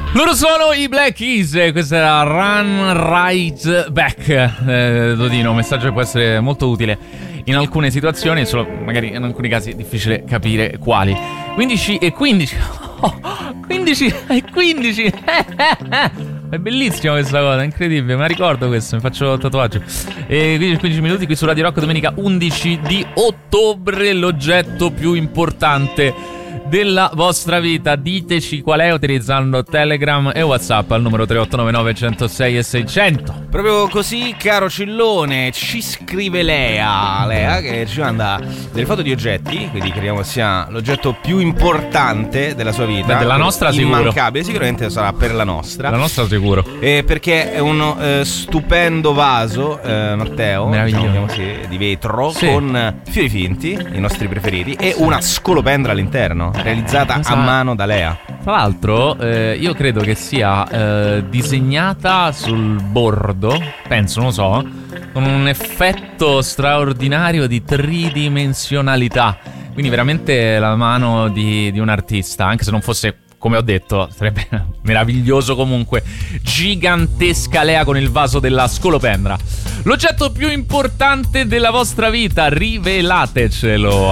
Loro sono i Black Keys, questa era Run Right Back. Dodino, un messaggio che può essere molto utile in alcune situazioni, solo magari in alcuni casi è difficile capire quali. 15 e 15. 15 e 15. È bellissima questa cosa, è incredibile, me la ricordo questo, mi faccio il tatuaggio. E 15 minuti qui su Radio Rock, domenica 11 di ottobre, l'oggetto più importante della vostra vita. Diteci qual è utilizzando Telegram e WhatsApp al numero 3899 106 e 600. Proprio così, caro Cillone, ci scrive Lea che ci manda delle foto di oggetti, quindi crediamo sia l'oggetto più importante della sua vita. Della nostra sicuro. Immancabile, sicuramente sarà per la nostra. La nostra sicuro. Perché è uno stupendo vaso, Matteo, meraviglioso, diciamo così, di vetro, sì, con fiori finti, i nostri preferiti, e una scolopendra all'interno, realizzata a mano da Lea. Tra l'altro io credo che sia disegnata sul bordo, penso, non lo so, con un effetto straordinario di tridimensionalità. Quindi veramente la mano di un artista, anche se non fosse, come ho detto, sarebbe meraviglioso comunque. Gigantesca Lea con il vaso della scolopendra. L'oggetto più importante della vostra vita, rivelatecelo